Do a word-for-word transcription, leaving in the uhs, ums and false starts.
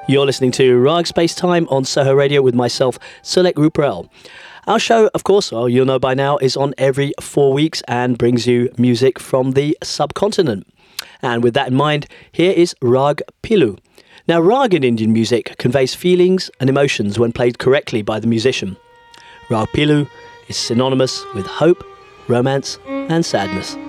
You're listening to Rag Space Time on Soho Radio with myself, Sulek Ruprel. Our show, of course, well, you'll know by now, is on every four weeks and brings you music from the subcontinent. And with that in mind, here is Rag Pilu. Now, rag in Indian music conveys feelings and emotions when played correctly by the musician. Rag Pilu is synonymous with hope, romance and sadness.